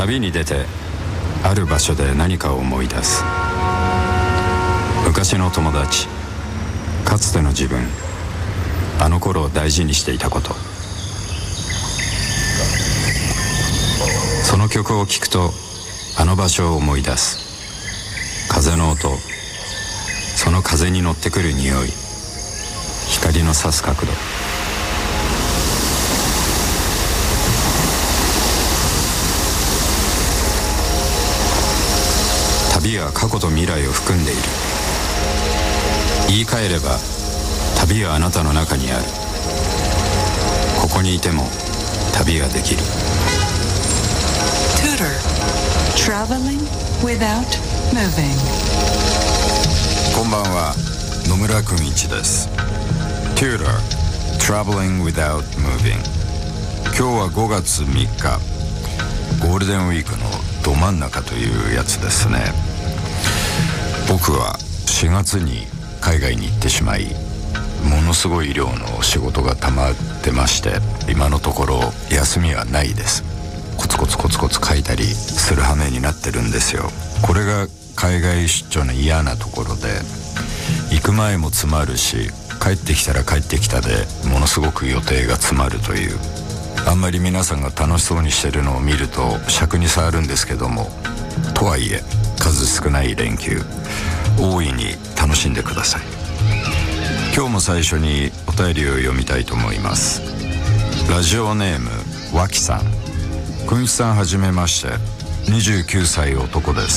旅に出てある場所で何かを思い出す。昔の友達、かつての自分、あの頃を大事にしていたこと。その曲を聴くとあの場所を思い出す。風の音、その風に乗ってくる匂い、光の差す角度。旅は過去と未来を含んでいる。言い換えれば旅はあなたの中にある。ここにいても旅ができる。 Tutor Traveling without moving。 こんばんは、野村くんいちです。 Tutor Traveling without moving。 今日は5月3日、ゴールデンウィークのど真ん中というやつですね。僕は4月に海外に行ってしまい、ものすごい量の仕事が溜まってまして、今のところ休みはないです。コツコツコツコツ書いたりする羽目になってるんですよ。これが海外出張の嫌なところで、行く前も詰まるし、帰ってきたら帰ってきたでものすごく予定が詰まるという。あんまり皆さんが楽しそうにしてるのを見ると尺に触るんですけども、とはいえ数少ない連休、大いに楽しんでください。今日も最初にお便りを読みたいと思います。ラジオネームわきさん。くんいちさん、はじめまして。29歳男です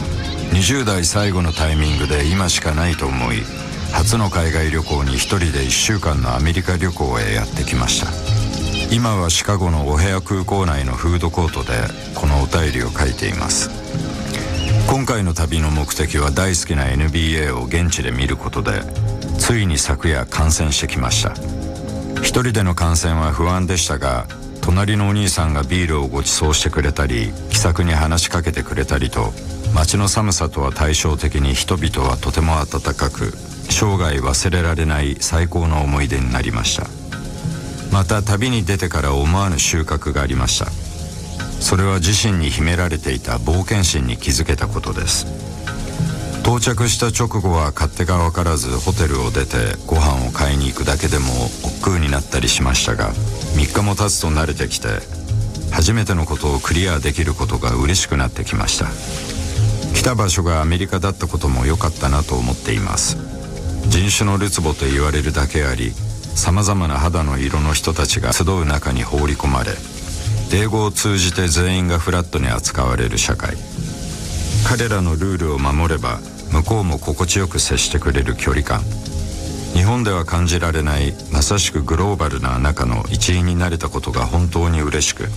。20代最後のタイミングで今しかないと思い、初の海外旅行に一人で1週間のアメリカ旅行へやってきました。今はシカゴのオヘア空港内のフードコートでこのお便りを書いています。今回の旅の目的は大好きな NBA を現地で見ることで、ついに昨夜観戦してきました。一人での観戦は不安でしたが、隣のお兄さんがビールをご馳走してくれたり、気さくに話しかけてくれたりと、街の寒さとは対照的に人々はとても温かく、生涯忘れられない最高の思い出になりました。また旅に出てから思わぬ収穫がありました。それは自身に秘められていた冒険心に気づけたことです。到着した直後は勝手が分からず、ホテルを出てご飯を買いに行くだけでも億劫になったりしましたが、3日も経つと慣れてきて、初めてのことをクリアできることが嬉しくなってきました。来た場所がアメリカだったことも良かったなと思っています。人種のるつぼと言われるだけあり、様々な肌の色の人たちが集う中に放り込まれ、英語を通じて全員がフラットに扱われる社会。彼らのルールを守れば向こうも心地よく接してくれる距離感。日本では感じられない、まさしくグローバルな中の一員になれたことが本当に嬉しく、